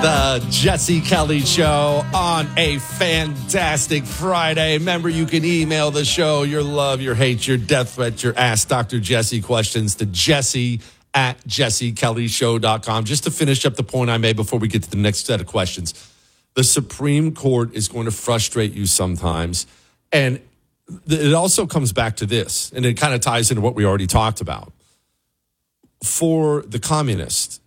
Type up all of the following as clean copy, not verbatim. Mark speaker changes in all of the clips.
Speaker 1: The Jesse Kelly Show on a fantastic Friday. Remember, you can email the show your love, your hate, your death threats, your Ask Dr. Jesse questions to jesse@jessekellyshow.com. Just to finish up the point I made before we get to the next set of questions. The Supreme Court is going to frustrate you sometimes. And it also comes back to this, and it kind of ties into what we already talked about. For the communist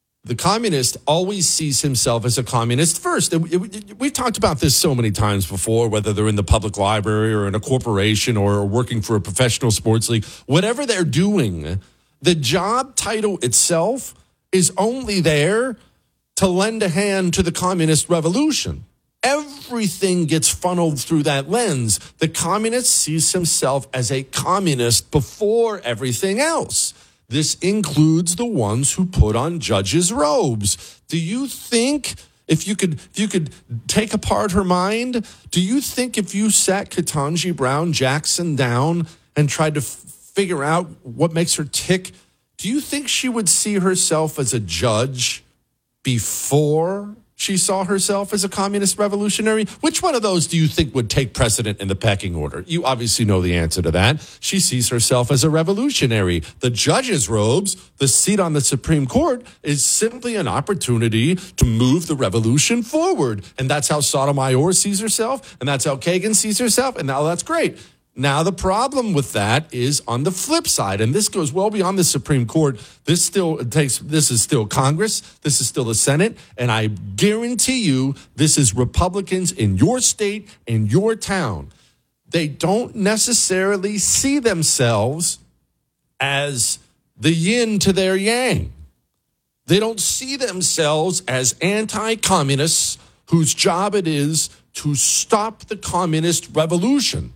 Speaker 1: always sees himself as a communist first. We've talked about this so many times before, whether they're in the public library or in a corporation or working for a professional sports league. Whatever they're doing, the job title itself is only there to lend a hand to the communist revolution. Everything gets funneled through that lens. The communist sees himself as a communist before everything else. This includes the ones who put on judges' robes. Do you think if you could take apart her mind, do you think if you sat Ketanji Brown Jackson down and tried to figure out what makes her tick, do you think she would see herself as a judge before she saw herself as a communist revolutionary? Which one of those do you think would take precedent in the pecking order? You obviously know the answer to that. She sees herself as a revolutionary. The judge's robes, the seat on the Supreme Court, is simply an opportunity to move the revolution forward. And that's how Sotomayor sees herself, and that's how Kagan sees herself, and now that's great. Now, the problem with that is on the flip side, and this goes well beyond the Supreme Court. This is still Congress. This is still the Senate. And I guarantee you this is Republicans in your state, in your town. They don't necessarily see themselves as the yin to their yang. They don't see themselves as anti-communists whose job it is to stop the communist revolution.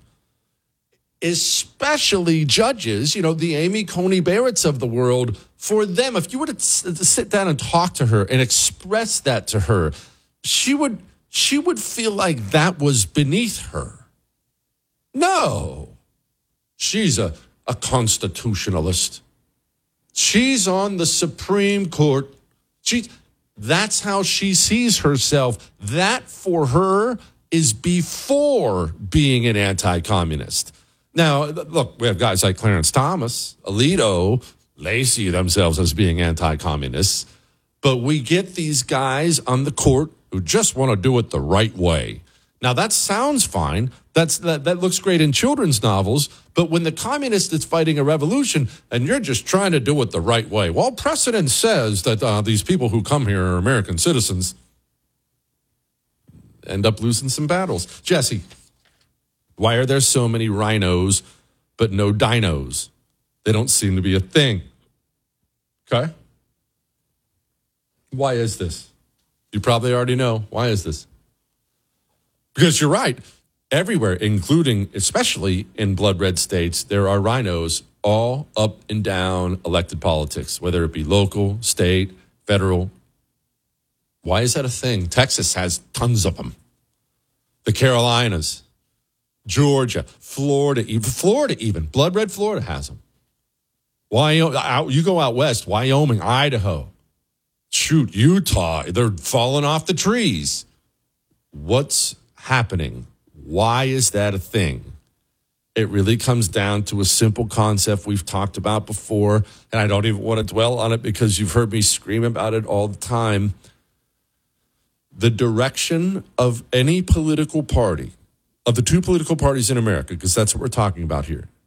Speaker 1: Especially judges, the Amy Coney Barretts of the world. For them, if you were to sit down and talk to her and express that to her, she would feel like that was beneath her. No, she's a constitutionalist. She's on the Supreme Court. That's how she sees herself. That for her is before being an anti-communist. Now, look, we have guys like Clarence Thomas, Alito. They see themselves as being anti-communists. But we get these guys on the court who just want to do it the right way. Now, that sounds fine. That looks great in children's novels. But when the communist is fighting a revolution and you're just trying to do it the right way, well, precedent says that these people who come here are American citizens, end up losing some battles. Jesse, why are there so many rhinos but no dinos? They don't seem to be a thing. Okay? Why is this? You probably already know. Why is this? Because you're right. Everywhere, including, especially in blood red states, there are rhinos all up and down elected politics, whether it be local, state, federal. Why is that a thing? Texas has tons of them. The Carolinas, Georgia, Florida even. Blood red Florida has them. You go out west, Wyoming, Idaho. Shoot, Utah, they're falling off the trees. What's happening? Why is that a thing? It really comes down to a simple concept we've talked about before, and I don't even want to dwell on it because you've heard me scream about it all the time. The direction of any political party, of the two political parties in America, because that's what we're talking about here,